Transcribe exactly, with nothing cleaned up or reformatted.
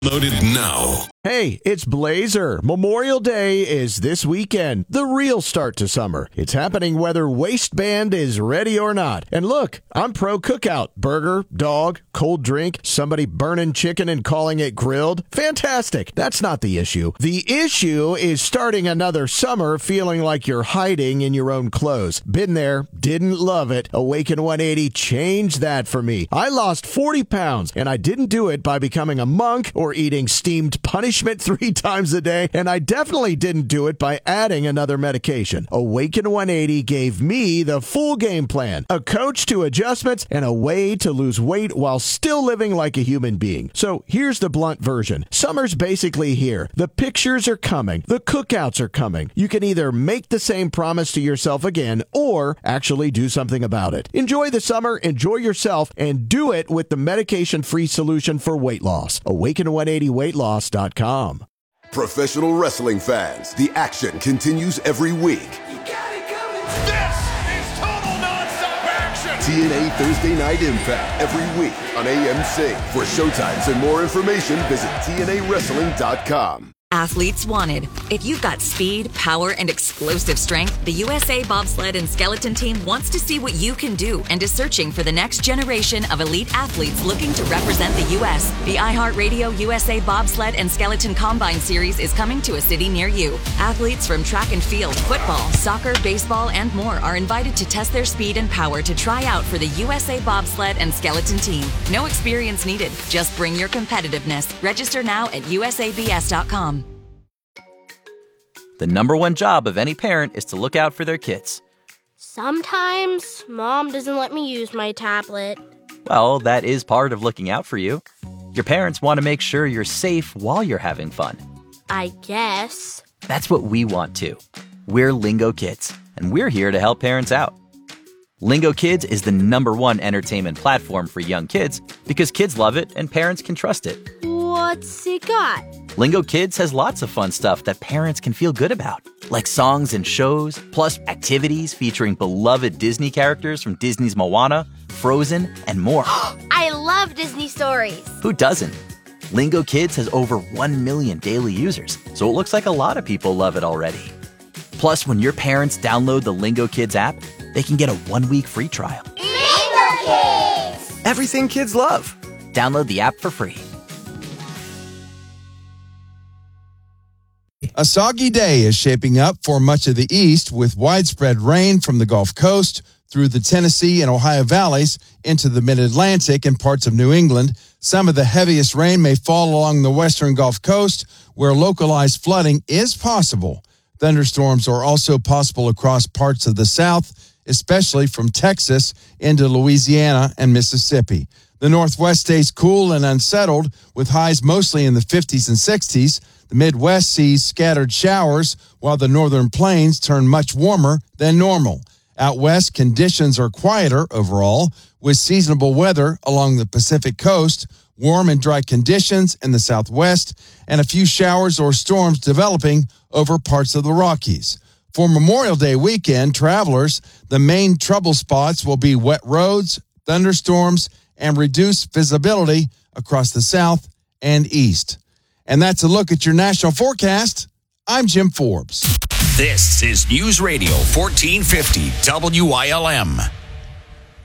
Loaded now. Hey, it's Blazer. Memorial Day is this weekend, the real start to summer. It's happening whether Waistband is ready or not. And look, I'm pro cookout. Burger, dog, cold drink, somebody burning chicken and calling it grilled. Fantastic. That's not the issue. The issue is starting another summer feeling like you're hiding in your own clothes. Been there, didn't love it. Awaken one eighty changed that for me. I lost forty pounds, and I didn't do it by becoming a monk or eating steamed punishment three times a day, and I definitely didn't do it by adding another medication. Awaken one eighty gave me the full game plan, a coach to adjustments, and a way to lose weight while still living like a human being. So here's the blunt version. Summer's basically here. The pictures are coming. The cookouts are coming. You can either make the same promise to yourself again or actually do something about it. Enjoy the summer, enjoy yourself, and do it with the medication-free solution for weight loss. awaken one eighty weight loss dot com. Professional wrestling fans, the action continues every week. You got it coming. This is total nonstop action. T N A Thursday Night Impact every week on A M C. For showtimes and more information, visit T N A wrestling dot com. Athletes wanted. If you've got speed, power, and explosive strength, the U S A Bobsled and Skeleton Team wants to see what you can do and is searching for the next generation of elite athletes looking to represent the U S The iHeartRadio U S A Bobsled and Skeleton Combine Series is coming to a city near you. Athletes from track and field, football, soccer, baseball, and more are invited to test their speed and power to try out for the U S A Bobsled and Skeleton Team. No experience needed. Just bring your competitiveness. Register now at U S A B S dot com. The number one job of any parent is to look out for their kids. Sometimes Mom doesn't let me use my tablet. Well, that is part of looking out for you. Your parents want to make sure you're safe while you're having fun. I guess. That's what we want too. We're Lingo Kids, and we're here to help parents out. Lingo Kids is the number one entertainment platform for young kids because kids love it and parents can trust it. What's it got? Lingo Kids has lots of fun stuff that parents can feel good about, like songs and shows, plus activities featuring beloved Disney characters from Disney's Moana, Frozen, and more. I love Disney stories. Who doesn't? Lingo Kids has over one million daily users, so it looks like a lot of people love it already. Plus, when your parents download the Lingo Kids app, they can get a one-week free trial. Lingo Kids! Everything kids love. Download the app for free. A soggy day is shaping up for much of the east with widespread rain from the Gulf Coast through the Tennessee and Ohio valleys into the mid-Atlantic and parts of New England. Some of the heaviest rain may fall along the western Gulf Coast where localized flooding is possible. Thunderstorms are also possible across parts of the South, especially from Texas into Louisiana and Mississippi. The Northwest stays cool and unsettled with highs mostly in the fifties and sixties. The Midwest sees scattered showers, while the northern plains turn much warmer than normal. Out west, conditions are quieter overall, with seasonable weather along the Pacific coast, warm and dry conditions in the southwest, and a few showers or storms developing over parts of the Rockies. For Memorial Day weekend, travelers, the main trouble spots will be wet roads, thunderstorms, and reduced visibility across the south and east. And that's a look at your national forecast. I'm Jim Forbes. This is News Radio fourteen fifty W I L M.